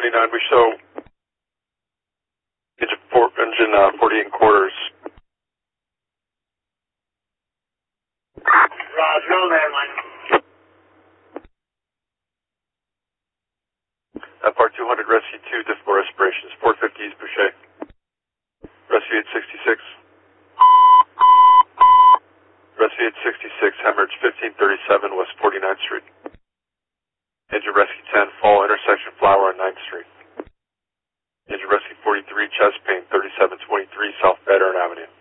79, we show engine 48 and quarters. Roger, on landline. FR 200, Rescue 2, difficult respirations, 450 East Boucher. Rescue 866. Rescue 866, hemorrhage 1537 West 49th Street. Engine Rescue 10, fall intersection Flower on 9th Street. Engine Rescue 43, chest pain 3723 South Veteran Avenue.